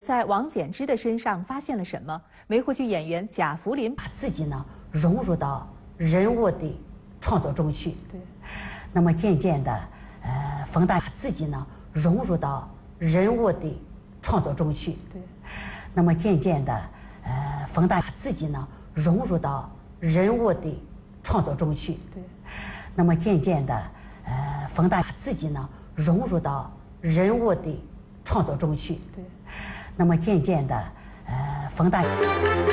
在王菇之的身上发现了什么？梅湖剧演员贾福林把自己呢融入到人物的创作中去。 对。 那么渐渐的，冯大把自己呢融入到人物的创作中去。 对。 那么渐渐的，冯大把自己呢融入到人物的创作中去。 对。 那么渐渐的，冯大把自己呢融入到人物的创作中去。 对。 那么渐渐的，冯大。